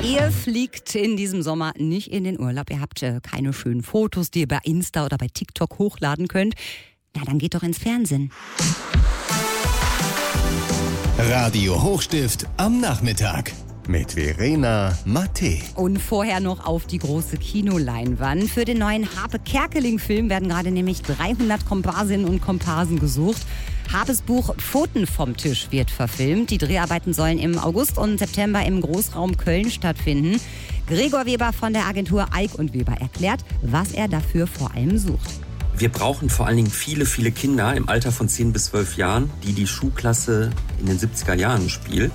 Ihr fliegt in diesem Sommer nicht in den Urlaub. Ihr habt keine schönen Fotos, die ihr bei Insta oder bei TikTok hochladen könnt. Na, dann geht doch ins Fernsehen. Radio Hochstift am Nachmittag mit Verena Mattei. Und vorher noch auf die große Kinoleinwand. Für den neuen Harpe-Kerkeling-Film werden gerade nämlich 300 Komparsinnen und Komparsen gesucht. Harpes Buch Pfoten vom Tisch wird verfilmt. Die Dreharbeiten sollen im August und September im Großraum Köln stattfinden. Gregor Weber von der Agentur Eick & Weber erklärt, was er dafür vor allem sucht. Wir brauchen vor allen Dingen viele Kinder im Alter von 10 bis 12 Jahren, die Schulklasse in den 70er Jahren spielt.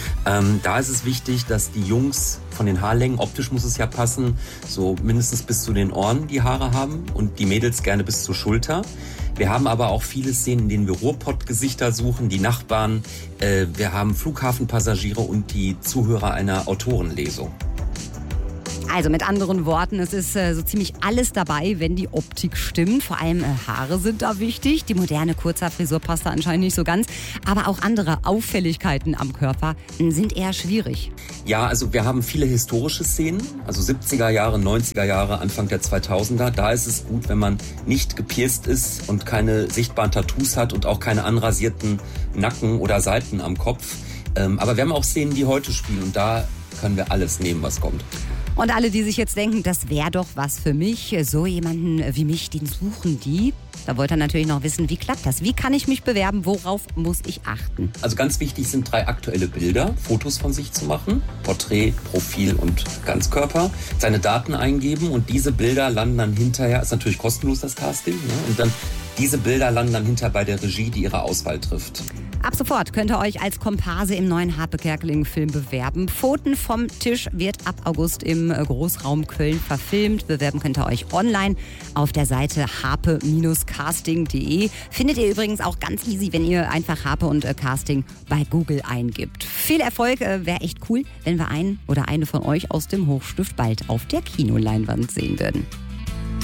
Da ist es wichtig, dass die Jungs von den Haarlängen, optisch muss es ja passen, so mindestens bis zu den Ohren die Haare haben und die Mädels gerne bis zur Schulter. Wir haben aber auch viele Szenen, in denen wir Ruhrpott-Gesichter suchen, die Nachbarn. Wir haben Flughafenpassagiere und die Zuhörer einer Autorenlesung. Also mit anderen Worten, es ist so ziemlich alles dabei, wenn die Optik stimmt. Vor allem Haare sind da wichtig. Die moderne Kurzhaarfrisur passt da anscheinend nicht so ganz. Aber auch andere Auffälligkeiten am Körper sind eher schwierig. Ja, also wir haben viele historische Szenen, also 70er Jahre, 90er Jahre, Anfang der 2000er. Da ist es gut, wenn man nicht gepierst ist und keine sichtbaren Tattoos hat und auch keine anrasierten Nacken oder Seiten am Kopf. Aber wir haben auch Szenen, die heute spielen und da können wir alles nehmen, was kommt. Und alle, die sich jetzt denken, das wäre doch was für mich, so jemanden wie mich, den suchen die. Da wollt ihr natürlich noch wissen, wie klappt das? Wie kann ich mich bewerben? Worauf muss ich achten? Also ganz wichtig sind 3 aktuelle Bilder, Fotos von sich zu machen, Porträt, Profil und Ganzkörper, seine Daten eingeben und diese Bilder landen dann hinterher, ist natürlich kostenlos das Casting, ne? Und dann diese Bilder landen dann hinterher bei der Regie, die ihre Auswahl trifft. Ab sofort könnt ihr euch als Komparse im neuen Harpe-Kerkeling-Film bewerben. Pfoten vom Tisch wird ab August im Großraum Köln verfilmt. Bewerben könnt ihr euch online auf der Seite harpe-casting.de. Findet ihr übrigens auch ganz easy, wenn ihr einfach Harpe und Casting bei Google eingibt. Viel Erfolg, wäre echt cool, wenn wir einen oder eine von euch aus dem Hochstift bald auf der Kinoleinwand sehen würden.